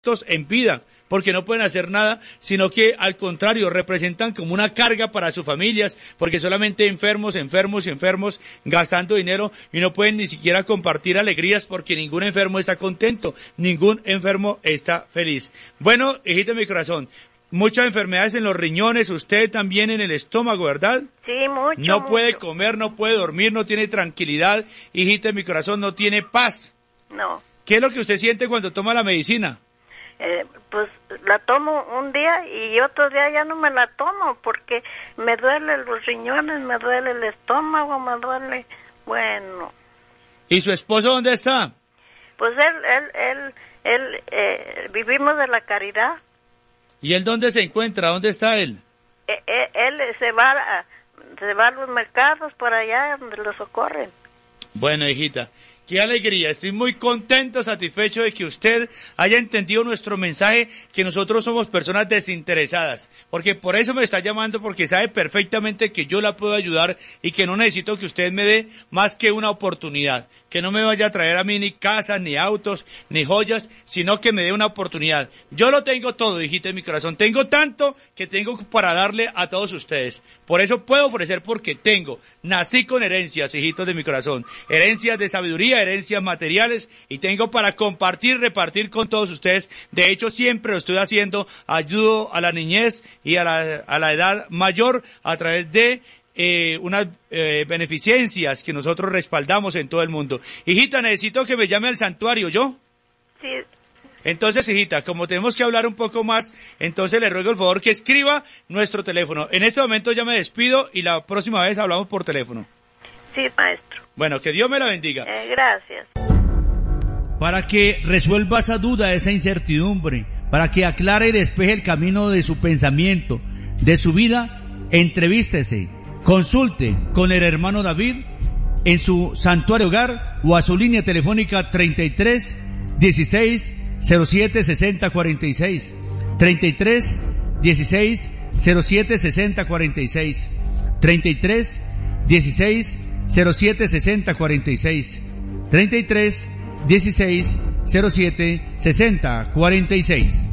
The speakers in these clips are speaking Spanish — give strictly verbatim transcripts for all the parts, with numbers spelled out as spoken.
en vida, porque no pueden hacer nada, sino que al contrario representan como una carga para sus familias, porque solamente enfermos, enfermos y enfermos gastando dinero y no pueden ni siquiera compartir alegrías porque ningún enfermo está contento, ningún enfermo está feliz. Bueno, hijito de mi corazón, muchas enfermedades en los riñones, usted también en el estómago, ¿verdad? Sí, mucho. No mucho. puede comer, no puede dormir, no tiene tranquilidad, hijito de mi corazón, no tiene paz. No. ¿Qué es lo que usted siente cuando toma la medicina? Eh, pues la tomo un día y otro día ya no me la tomo porque me duele los riñones, me duele el estómago, me duele, bueno. ¿Y su esposo dónde está? Pues él, él, él, él, eh, vivimos de la caridad. ¿Y él dónde se encuentra? ¿Dónde está él? Eh, eh, él se va, a, se va a los mercados por allá donde lo socorren. Bueno, hijita. Qué alegría, estoy muy contento, satisfecho de que usted haya entendido nuestro mensaje, que nosotros somos personas desinteresadas, porque por eso me está llamando, porque sabe perfectamente que yo la puedo ayudar y que no necesito que usted me dé más que una oportunidad, que no me vaya a traer a mí ni casas, ni autos, ni joyas, sino que me dé una oportunidad. Yo lo tengo todo, hijita de mi corazón, tengo tanto que tengo para darle a todos ustedes, por eso puedo ofrecer porque tengo, nací con herencias, hijitos de mi corazón, herencias de sabiduría, herencias materiales y tengo para compartir, repartir con todos ustedes. De hecho, siempre lo estoy haciendo, ayudo a la niñez y a la, a la edad mayor a través de eh, unas eh, beneficencias que nosotros respaldamos en todo el mundo. Hijita, necesito que me llame al santuario, ¿yo? Sí. Entonces, hijita, como tenemos que hablar un poco más, entonces le ruego el favor que escriba nuestro teléfono. En este momento ya me despido y la próxima vez hablamos por teléfono. Sí, maestro. Bueno, que Dios me la bendiga. Eh, gracias. Para que resuelva esa duda, esa incertidumbre, para que aclare y despeje el camino de su pensamiento, de su vida, entrevístese, consulte con el hermano David en su santuario hogar o a su línea telefónica treinta y tres, dieciséis, cero siete, sesenta, cuarenta y seis, treinta y tres, dieciséis, cero siete, sesenta, cuarenta y seis, treinta y tres, dieciséis, cero siete, sesenta, cuarenta y seis, treinta y tres, dieciséis, cero siete, sesenta, cuarenta y seis.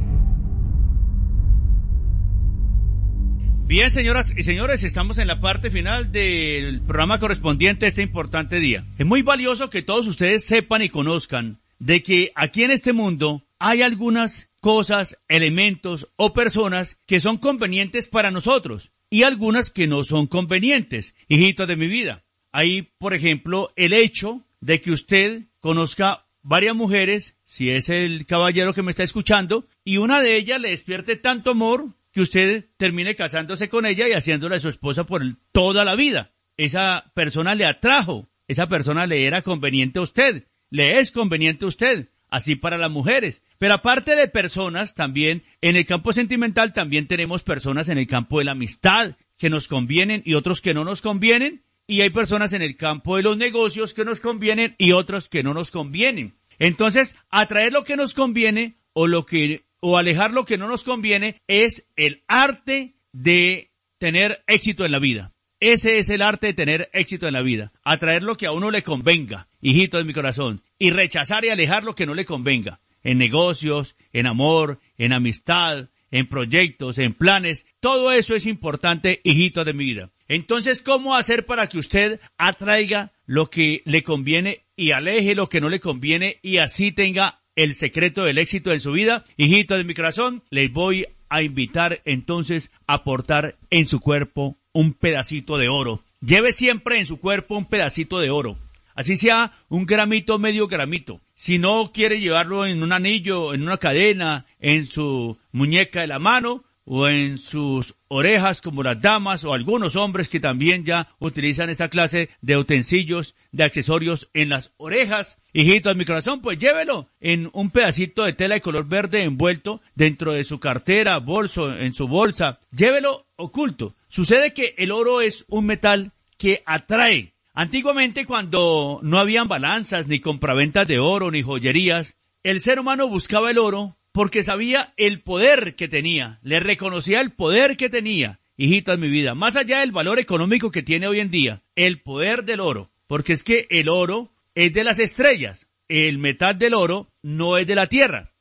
Bien, señoras y señores, estamos en la parte final del programa correspondiente a este importante día. Es muy valioso que todos ustedes sepan y conozcan de que aquí en este mundo hay algunas cosas, elementos o personas que son convenientes para nosotros y algunas que no son convenientes, hijitos de mi vida. Hay, por ejemplo, el hecho de que usted conozca varias mujeres, si es el caballero que me está escuchando, y una de ellas le despierte tanto amor que usted termine casándose con ella y haciéndola su esposa por toda la vida. Esa persona le atrajo, esa persona le era conveniente a usted, le es conveniente a usted, así para las mujeres. Pero aparte de personas, también en el campo sentimental también tenemos personas en el campo de la amistad que nos convienen y otros que no nos convienen. Y hay personas en el campo de los negocios que nos convienen y otros que no nos convienen. Entonces, atraer lo que nos conviene o lo que, o alejar lo que no nos conviene es el arte de tener éxito en la vida. Ese es el arte de tener éxito en la vida. Atraer lo que a uno le convenga, hijito de mi corazón, y rechazar y alejar lo que no le convenga. En negocios, en amor, en amistad, en proyectos, en planes, todo eso es importante, hijito de mi vida. Entonces, ¿cómo hacer para que usted atraiga lo que le conviene y aleje lo que no le conviene y así tenga el secreto del éxito en su vida? Hijito de mi corazón, les voy a invitar entonces a portar en su cuerpo un pedacito de oro. Lleve siempre en su cuerpo un pedacito de oro. Así sea un gramito, medio gramito. Si no quiere llevarlo en un anillo, en una cadena, en su muñeca de la mano, o en sus orejas como las damas o algunos hombres que también ya utilizan esta clase de utensilios, de accesorios en las orejas. Hijito de mi corazón, pues llévelo en un pedacito de tela de color verde envuelto dentro de su cartera, bolso, en su bolsa. Llévelo oculto. Sucede que el oro es un metal que atrae. Antiguamente, cuando no habían balanzas, ni compraventas de oro, ni joyerías, el ser humano buscaba el oro porque sabía el poder que tenía, le reconocía el poder que tenía, hijita de mi vida, más allá del valor económico que tiene hoy en día, el poder del oro, porque es que el oro es de las estrellas, el metal del oro no es de la tierra,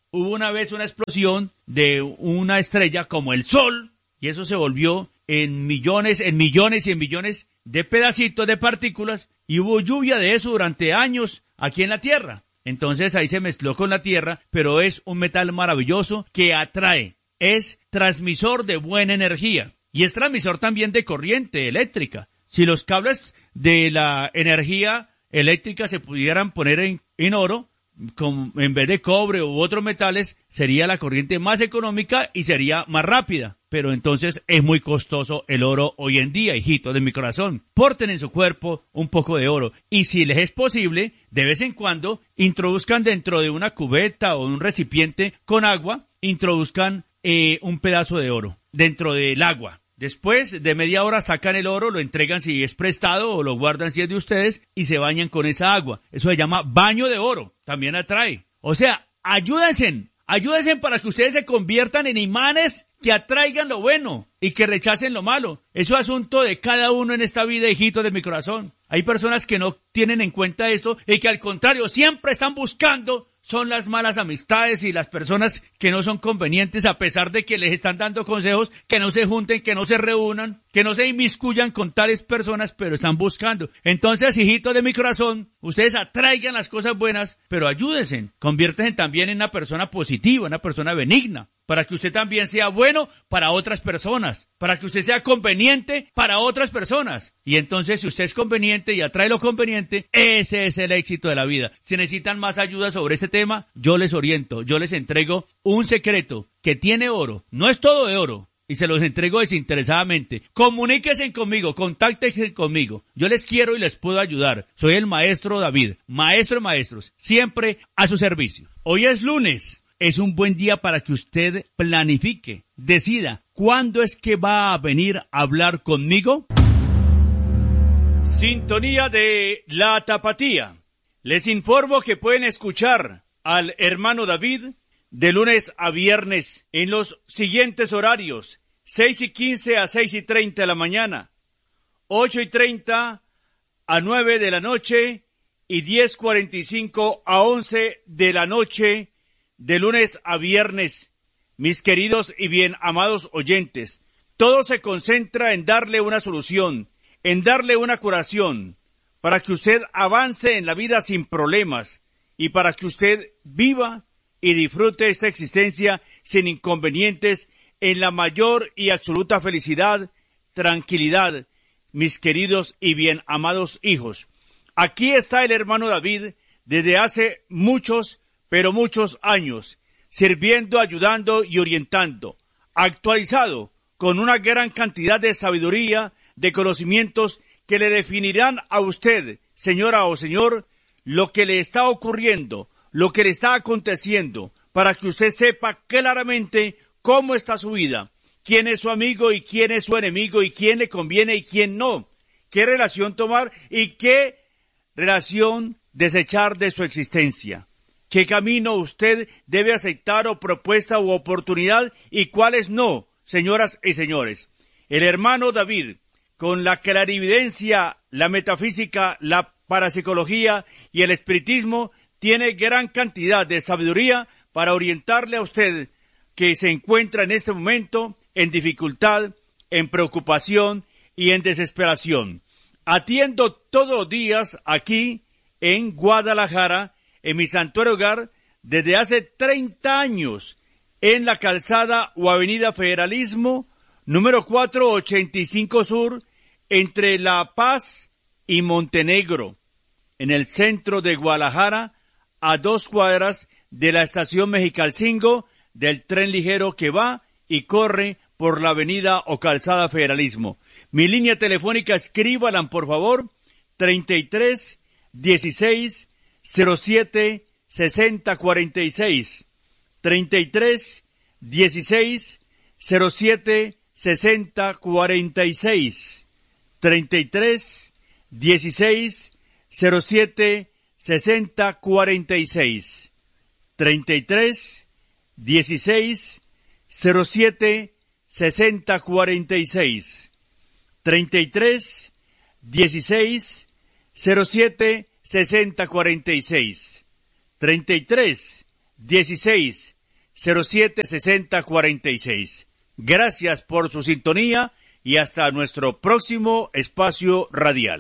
hubo una vez una explosión de una estrella como el Sol, y eso se volvió en millones, en millones y en millones de pedacitos de partículas, y hubo lluvia de eso durante años aquí en la Tierra. Entonces ahí se mezcló con la Tierra, pero es un metal maravilloso que atrae, es transmisor de buena energía, y es transmisor también de corriente eléctrica. Si los cables de la energía eléctrica se pudieran poner en, en oro, con, en vez de cobre u otros metales, sería la corriente más económica y sería más rápida. Pero entonces es muy costoso el oro hoy en día, hijitos de mi corazón. Porten en su cuerpo un poco de oro. Y si les es posible, de vez en cuando, introduzcan dentro de una cubeta o un recipiente con agua, introduzcan eh, un pedazo de oro dentro del agua. Después de media hora sacan el oro, lo entregan si es prestado o lo guardan si es de ustedes y se bañan con esa agua. Eso se llama baño de oro. También atrae. O sea, ayúdense, ayúdense para que ustedes se conviertan en imanes que atraigan lo bueno y que rechacen lo malo. Eso es asunto de cada uno en esta vida, hijitos de mi corazón. Hay personas que no tienen en cuenta esto y que al contrario siempre están buscando son las malas amistades y las personas que no son convenientes, a pesar de que les están dando consejos, que no se junten, que no se reúnan, que no se inmiscuyan con tales personas, pero están buscando. Entonces, hijitos de mi corazón, ustedes atraigan las cosas buenas, pero ayúdense, conviértense también en una persona positiva, una persona benigna, para que usted también sea bueno para otras personas, para que usted sea conveniente para otras personas. Y entonces, si usted es conveniente y atrae lo conveniente, ese es el éxito de la vida. Si necesitan más ayuda sobre este tema, yo les oriento, yo les entrego un secreto que tiene oro. No es todo de oro, y se los entrego desinteresadamente. Comuníquense conmigo, contáctense conmigo. Yo les quiero y les puedo ayudar. Soy el maestro David, maestro de maestros, siempre a su servicio. Hoy es lunes. Es un buen día para que usted planifique, decida cuándo es que va a venir a hablar conmigo. Sintonía de La Tapatía. Les informo que pueden escuchar al hermano David de lunes a viernes en los siguientes horarios: seis y quince a seis y treinta de la mañana, ocho y treinta a nueve de la noche y diez cuarenta y cinco a once de la noche, de lunes a viernes. Mis queridos y bien amados oyentes, todo se concentra en darle una solución, en darle una curación, para que usted avance en la vida sin problemas y para que usted viva y disfrute esta existencia sin inconvenientes, en la mayor y absoluta felicidad, tranquilidad, mis queridos y bien amados hijos. Aquí está el hermano David desde hace muchos pero muchos años, sirviendo, ayudando y orientando, actualizado con una gran cantidad de sabiduría, de conocimientos que le definirán a usted, señora o señor, lo que le está ocurriendo, lo que le está aconteciendo, para que usted sepa claramente cómo está su vida, quién es su amigo y quién es su enemigo, y quién le conviene y quién no, qué relación tomar y qué relación desechar de su existencia. ¿Qué camino usted debe aceptar o propuesta u oportunidad y cuáles no, señoras y señores? El hermano David, con la clarividencia, la metafísica, la parapsicología y el espiritismo, tiene gran cantidad de sabiduría para orientarle a usted que se encuentra en este momento en dificultad, en preocupación y en desesperación. Atiendo todos los días aquí en Guadalajara, en mi santuario hogar, desde hace treinta años, en la calzada o avenida Federalismo, número cuatrocientos ochenta y cinco Sur, entre La Paz y Montenegro, en el centro de Guadalajara, a dos cuadras de la estación Mexicalcingo, del tren ligero que va y corre por la avenida o calzada Federalismo. Mi línea telefónica, escríbalan por favor, treinta y tres, dieciséis, cero siete, sesenta cuarenta y seis, treinta y tres, dieciséis, cero siete, sesenta cuarenta y seis, treinta y tres, dieciséis, cero siete, sesenta cuarenta y seis, treinta y tres, dieciséis, cero siete, sesenta cuarenta y seis, treinta y tres, dieciséis, cero siete, sesenta cuarenta y seis, treinta y tres, dieciséis, cero siete sesenta cuarenta y seis. Gracias por su sintonía y hasta nuestro próximo espacio radial.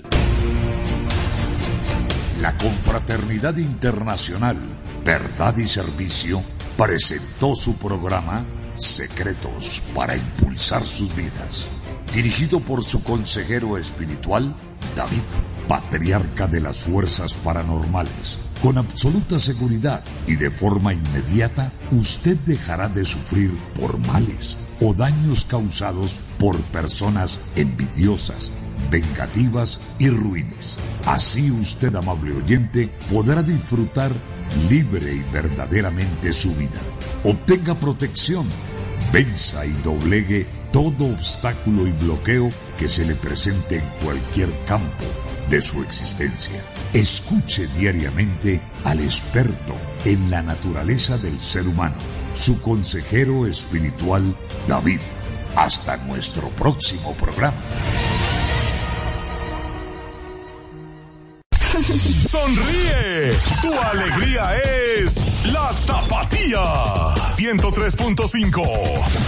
La Confraternidad Internacional Verdad y Servicio presentó su programa Secretos para Impulsar Sus Vidas, dirigido por su consejero espiritual, David, patriarca de las fuerzas paranormales. Con absoluta seguridad y de forma inmediata, usted dejará de sufrir por males o daños causados por personas envidiosas, vengativas y ruines. Así usted, amable oyente, podrá disfrutar libre y verdaderamente su vida. Obtenga protección, venza y doblegue todo obstáculo y bloqueo que se le presente en cualquier campo de su existencia. Escuche diariamente al experto en la naturaleza del ser humano, su consejero espiritual, David. Hasta nuestro próximo programa. Sonríe, tu alegría es la Tapatía ciento tres punto cinco.